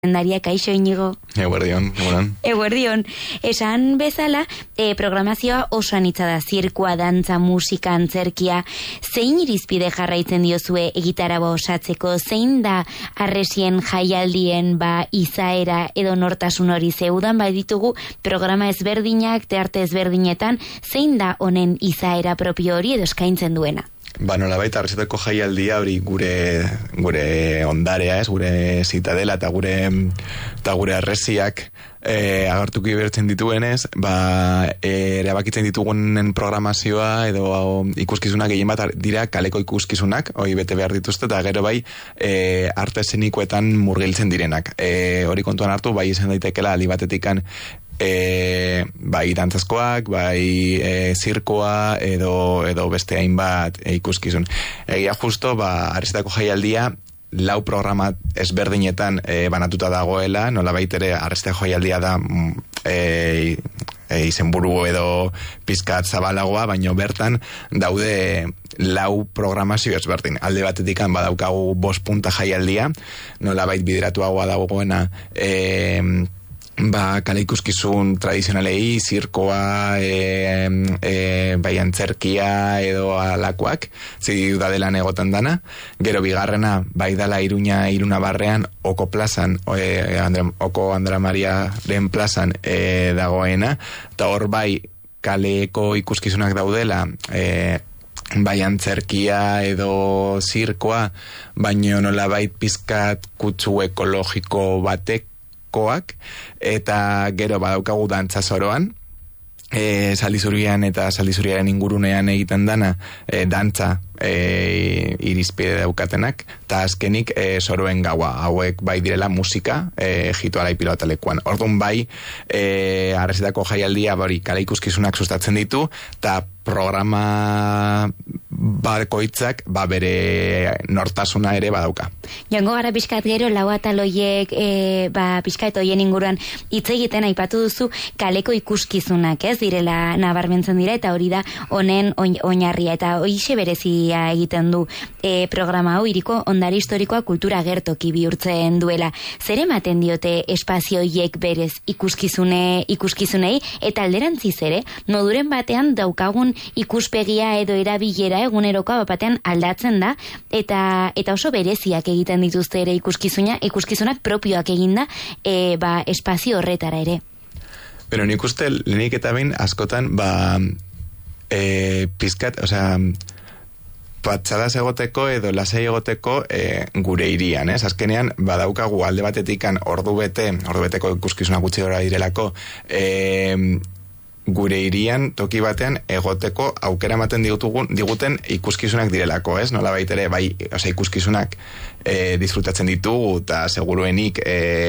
Daria, kaixo Inigo. Eguerdion. Eguerdion. Esan bezala, programazioa oso anitza da, zirkoa, dantza, musika, antzerkia. Zein irizpide jarraitzen diozue egitaraba osatzeko? Zein da arresien jaialdien izaera edo nortasun hori? Zeudan ditugu programa ezberdinak, tearte ezberdinetan, zein da honen izaera propio hori edo eskaintzen duena? Nolabait arresetako jaialdia hori gure ondarea, gure zitadela eta gure arresiak agertuko ibertzen dituenez, erabakitzen ditugunen programazioa edo ikuskizunak gehien bat dira kaleko ikuskizunak, hori bete behar dituzte, eta gero arte eszenikoetan murgiltzen direnak. Hori kontuan hartu, izan daitekela aldi batetikan dantzazkoak, zirkoa edo beste hainbat ikuskizun. Egia justo, arresetako jaialdia 4 programa ezberdinetan banatuta dagoela, nolabait ere arresetako jaialdia da izenburu edo pizkat zabalagoa, baino bertan daude 4 programazio ezberdin. Alde batetik badaukagu 5 punta jaialdia, nolabait bideratuagoa dagoena kale ikuskizun tradizionalei, zirkoa, antzerkia edo alakoak, ziudadelan egotan dana. Gero bigarrena, dala Iruna barrean, Oko plazan, Oko Andra Mariaren plazan dagoena, eta hor kaleko ikuskizunak daudela, antzerkia edo zirkoa, baino nolabait pizkat kutsu ekologiko batek, eta gero badaukagu dantza zoroan, Salizurian eta Salizuriaren ingurunean egiten dana dantza irizpide daukatenak, eta azkenik zoroen gaua, hauek direla musika jituala ipilotalekoan. Orduan arresetako jaialdia kale ikuskizunak sustatzen ditu, eta programa bakoitzak bere nortasuna ere badauka. Joango gara pixkat gero, 4 ataloiek pixkat hoien inguruan hitz egiten aipatu duzu kaleko ikuskizunak, direla nabarmentzen dira, eta hori da honen oinarria, eta hoixe berezia egiten du programa hau, hiriko ondare historikoa kultura gertoki bihurtzen duela. Zer ematen diote espazio hoiek berez ikuskizunei, eta alderantziz ere, moduren batean daukagun ikuspegia edo erabilera egunerokoa batean aldatzen da, eta oso bereziak egiten dituzte ere ikuskizunak propioak eginda espazio horretara ere. Pero nik uste, lehenik eta behin askotan pizkat, patxadas egoteko edo lasai egoteko gure hirian, azkenean badaukagu alde batetikan ordubeteko ikuskizunak gutxi gora direlako, gure hirian toki batean egoteko aukera ematen diguten ikuskizunak direlako, nola baitere, ikuskizunak disfrutatzen ditugu, eta seguruenik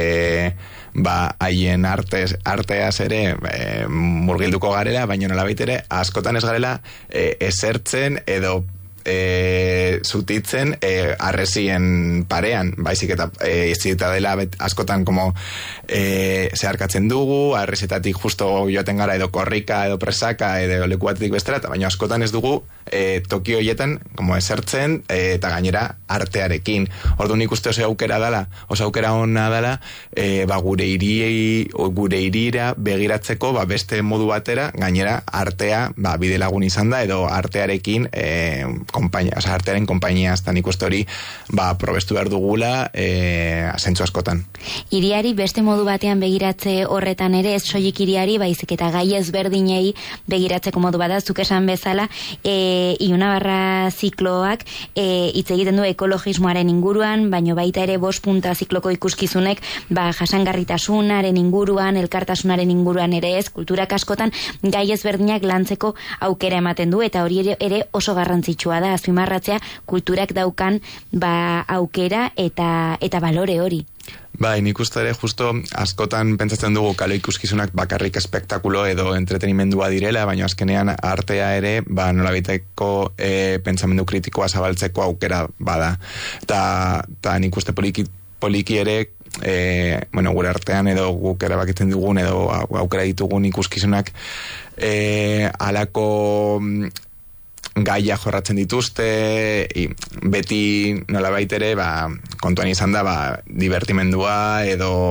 haien arteaz ere murgilduko garela, baina nola baitere askotan ez garela esertzen edo zutitzen arresien parean, baizik eta dela askotan zeharkatzen dugu, arresetatik justo joaten gara edo korrika edo presaka edo leku batetik bestera, baina askotan ez dugu toki horietan esertzen eta gainera artearekin. Orduan nik uste oso aukera ona dela gure hirira begiratzeko beste modu batera, gainera artea bide lagun izan da edo artearekin artearen konpainia, eta nik uste hori probestu behar dugula zentzu askotan. Hiriari beste modu batean begiratze horretan ere, ez soilik hiriari, baizik eta gai ezberdinei begiratzeko modu bada, zuk esan bezala, Ilunabarra zikloak hitz egiten du ekologismoaren inguruan, baino baita ere 5 punta zikloko ikuskizunek jasangarritasunaren inguruan, elkartasunaren inguruan ere kulturak askotan gai ezberdinak lantzeko aukera ematen du, eta hori ere oso garrantzitsua da, azpimarratzea kulturak daukan aukera eta balore hori. Nik uste ere justo askotan pentsatzen dugu kale ikuskizunak bakarrik espektakulo edo entretenimendua direla, baina azkenean artea ere nolabiteko pentsamendu kritikoa zabaltzeko aukera bada. Eta nik uste poliki ere gure artean edo guk erabakitzen dugun edo aukera ditugun ikuskizunak alako gaia jorratzen dituzte, beti nolabait ere, kontuan izan da, divertimendua edo